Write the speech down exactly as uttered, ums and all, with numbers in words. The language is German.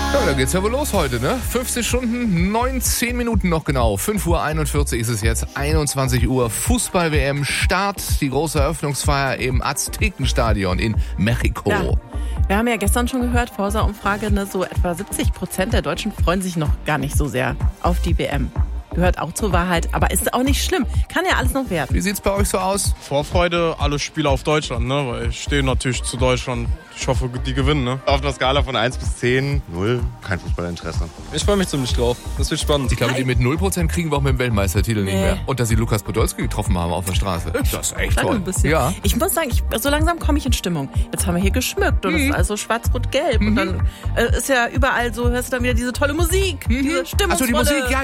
Ja, da geht's ja wohl los heute, ne? fünfzehn Stunden, neunzehn Minuten noch genau. fünf Uhr einundvierzig ist es jetzt, einundzwanzig Uhr. Fußball-W M Start, die große Eröffnungsfeier im Aztekenstadion in Mexiko. Ja. Wir haben ja gestern schon gehört, Forsa-Umfrage, ne, so etwa siebzig Prozent der Deutschen freuen sich noch gar nicht so sehr auf die W M. Gehört auch zur Wahrheit, aber ist auch nicht schlimm. Kann ja alles noch werden. Wie sieht's bei euch so aus? Vorfreude, alle Spiele auf Deutschland, ne? Weil ich stehe natürlich zu Deutschland. Ich hoffe, die gewinnen, ne? Auf einer Skala von eins bis zehn, null, kein Fußballinteresse. Ich freue mich ziemlich drauf. Das wird spannend. Ich glaube, die mit null Prozent kriegen wir auch mit dem Weltmeistertitel Nee. nicht mehr. Und dass sie Lukas Podolski getroffen haben auf der Straße. Das ist echt Sag toll. ein bisschen. Ja. Ich muss sagen, ich, so langsam komme ich in Stimmung. Jetzt haben wir hier geschmückt und es ist also schwarz-rot-gelb. Und dann äh, ist ja überall so, hörst du dann wieder diese tolle Musik, diese Stimmungsvolle... Achso, die Musik, ja,